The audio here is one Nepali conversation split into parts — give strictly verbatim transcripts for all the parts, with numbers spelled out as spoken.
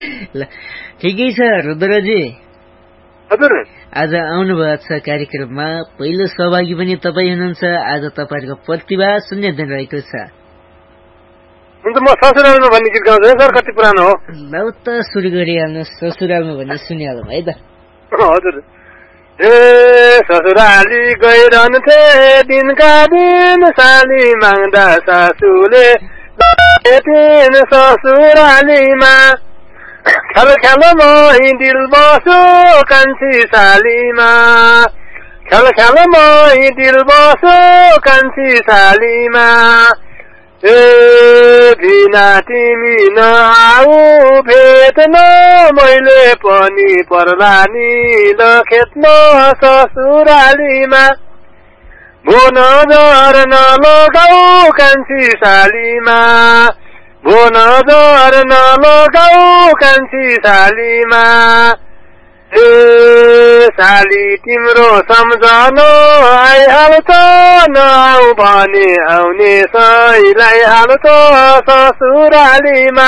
ल ठिकै छ रुद्रजी हजुर आज आउनु भएको छ कार्यक्रममा पहिलो सहभागी पनि तपाईँ हुनुहुन्छ आज तपाईँहरूको प्रतिभा सुन्ने दिन रहेको छ हुन्छ म ससुरालमा भन्ने गीत गाउँछु सर कति पुरानो हो ल त सुरु गरिहाल्नु ससुरालमा भन्ने सुनिहालौँ है त हजुर ए ससुराली गइरहन्थे दिनका दिन साली माग्दा सासूले दिन ससुरालीमा खेल खेल मै दिल बसो कान्छी सालीमा खेल खेल मै दिल बसो कान्छी सालीमा ए बिना तिमी नआऊ भेट्न मैले पनि पर्ला नि खेत्न ससुरालीमा भो नजर नलगाऊ कान्छी सालीमा भो नजर नलगाऊ कान्छी सालीमा ए साली तिम्रो सम्झन आइहाल्छ नआऊ भने आउने सैलाई हाल्छ ससुरालीमा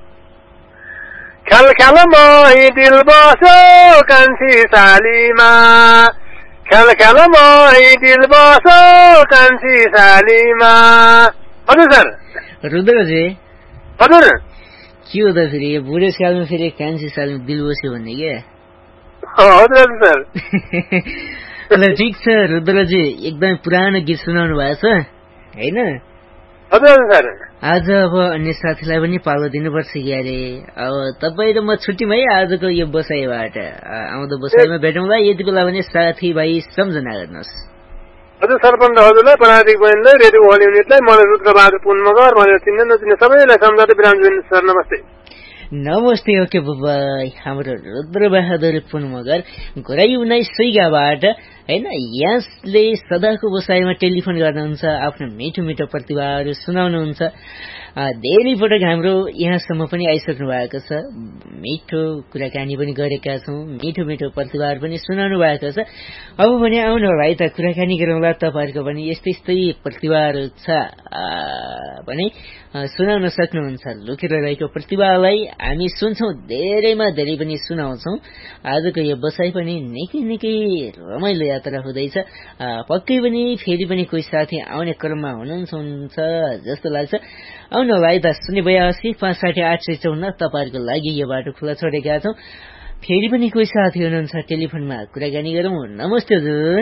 खेल खेल मै दिल बस्यो कान्छी सालीमा खेल खेल मै दिल बस्यो कान्छी सालीमा हजुर सर रुद्रजी हजुर के हो त फेरि यो बुढेसकालमा फेरि कान्छी सालमा दिल बस्यो भन्ने क्या हजुर सर ल ठिक छ रुद्रजी एकदमै पुरानो गीत सुनाउनु भएको छ होइन हजुर सर आज अब अन्य साथीलाई पनि पालो दिनुपर्छ क्यारे अब तपाईँ र म छुट्टीमा है आजको यो बसाइबाट आउँदो बसाइमा भेटौँला यति बेला भने साथीभाइ सम्झना गर्नुहोस् हजुर सरपञ्च हजुरलाई पराधिक बहिनीलाई रेडियो होल युनिटलाई मलाई रुद्रबहादुर पुनमगर भनेर चिन्ने नचिन्ने सबैलाई सम्झाउँदै विराम दिनु सर नमस्ते नमस्ते ओके बाबाई हाम्रो रुद्रबहादुर पुनमगर घोराई उन्नाइस सैगाबाट होइन यहाँले सदाको बसाइमा टेलिफोन गर्नुहुन्छ आफ्नो मिठो मिठो प्रतिभाहरू सुनाउनुहुन्छ धेरै पटक हाम्रो यहाँसम्म पनि आइसक्नु भएको छ मिठो कुराकानी पनि गरेका छौँ मिठो मिठो प्रतिभाहरू पनि सुनाउनु भएको छ अब भने आउनु होला है त कुराकानी गरौँला तपाईँहरूको पनि यस्तै यस्तै प्रतिभाहरू छ भने सुनाउन सक्नुहुन्छ लुकेर रहेको प्रतिभालाई हामी सुन्छौँ धेरैमा धेरै पनि सुनाउँछौँ आजको यो बसाइ पनि निकै निकै रमाइलो यात्रा हुँदैछ पक्कै पनि फेरि पनि कोही साथी आउने क्रममा हुनुहुन्छ जस्तो लाग्छ आउनु होला है त शून्य बयासी पाँच साठी आठ सय चौन्न तपाईँहरूको लागि यो बाटो खुला छोडेका छौँ फेरि पनि कोही साथी हुनुहुन्छ टेलिफोनमा कुराकानी गरौँ नमस्ते हजुर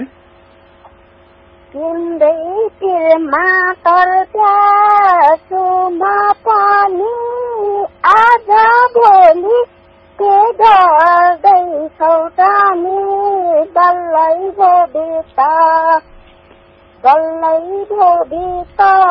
तिम्रै तिरमा तर्प्यासुमा पनि आज भोलि के गर्दैछौ जानी डल्लै भो बिता डल्लै भो बिता